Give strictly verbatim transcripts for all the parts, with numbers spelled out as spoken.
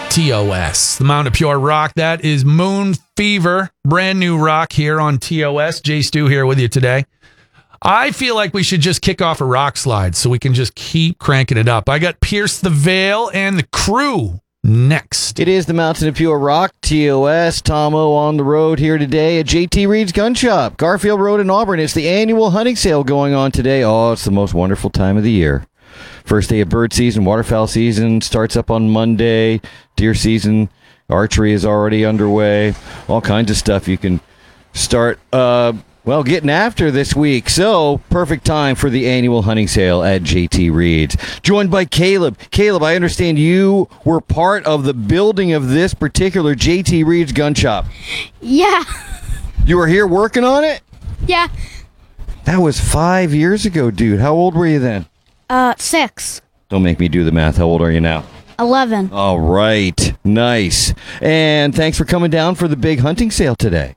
T O S, the Mountain of Pure Rock. That is Moon Fever, brand new rock here on T O S. Jay Stu here with you today. I feel like we should just kick off a rock slide so we can just keep cranking it up. I got Pierce the Veil and the Crew next. It is the Mountain of Pure Rock, T O S. Tomo on the road here today at J T Reed's Gun Shop, Garfield Road in Auburn. It's the annual hunting sale going on today. Oh, it's the most wonderful time of the year. First day of bird season, waterfowl season starts up on Monday. Deer season, archery is already underway. All kinds of stuff you can start, uh, well, getting after this week. So, perfect time for the annual hunting sale at J T Reed's. Joined by Caleb. Caleb, I understand you were part of the building of this particular J T Reed's gun shop. Yeah. You were here working on it? Yeah. That was five years ago, dude. How old were you then? Uh, six. Don't make me do the math. How old are you now? Eleven. All right. Nice. And thanks for coming down for the big hunting sale today.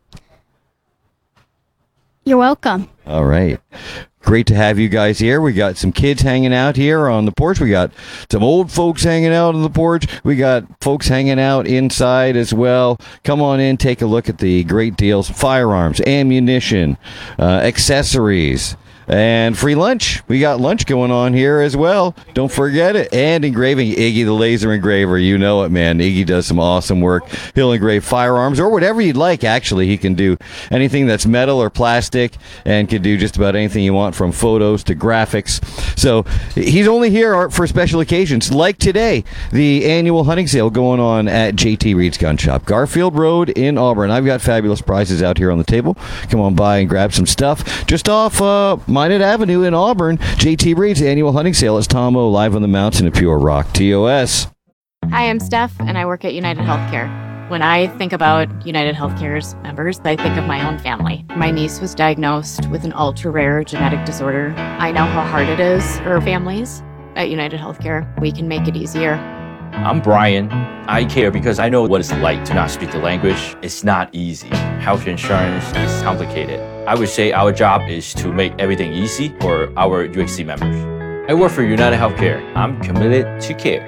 You're welcome. All right. Great to have you guys here. We got some kids hanging out here on the porch. We got some old folks hanging out on the porch. We got folks hanging out inside as well. Come on in, take a look at the great deals. Firearms, ammunition, uh, accessories, and free lunch. We got lunch going on here as well. Don't forget it. And engraving. Iggy the laser engraver. You know it, man. Iggy does some awesome work. He'll engrave firearms or whatever you'd like, actually. He can do anything that's metal or plastic and can do just about anything you want, from photos to graphics. So he's only here for special occasions, like today, the annual hunting sale going on at J T Reed's Gun Shop, Garfield Road in Auburn. I've got fabulous prizes out here on the table. Come on by and grab some stuff. Just off uh, Minot Avenue in Auburn, J T Reed's annual hunting sale. Is Tomo live on the Mountain of Pure Rock, T O S. Hi, I'm Steph, and I work at United Healthcare. When I think about United Healthcare's members, I think of my own family. My niece was diagnosed with an ultra-rare genetic disorder. I know how hard it is for families. At United Healthcare, we can make it easier. I'm Brian. I care because I know what it's like to not speak the language. It's not easy. Health insurance is complicated. I would say our job is to make everything easy for our U H C members. I work for United Healthcare. I'm committed to care.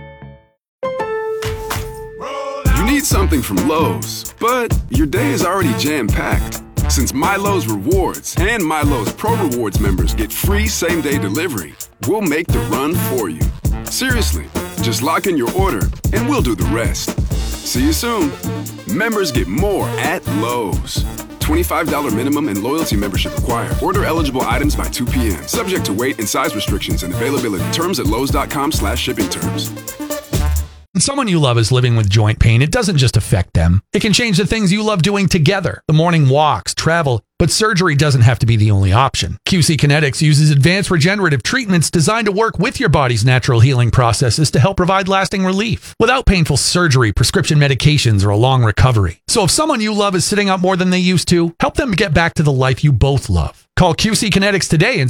You need something from Lowe's, but your day is already jam-packed. Since MyLowe's Rewards and MyLowe's Pro Rewards members get free same-day delivery, we'll make the run for you. Seriously, just lock in your order and we'll do the rest. See you soon. Members get more at Lowe's. twenty-five dollars minimum and loyalty membership required. Order eligible items by two p.m. Subject to weight and size restrictions and availability. Terms at lowes.com slash shipping terms. When someone you love is living with joint pain, it doesn't just affect them. It can change the things you love doing together. The morning walks, travel, but surgery doesn't have to be the only option. Q C Kinetics uses advanced regenerative treatments designed to work with your body's natural healing processes to help provide lasting relief without painful surgery, prescription medications, or a long recovery. So if someone you love is sitting out more than they used to, help them get back to the life you both love. Call Q C Kinetics today and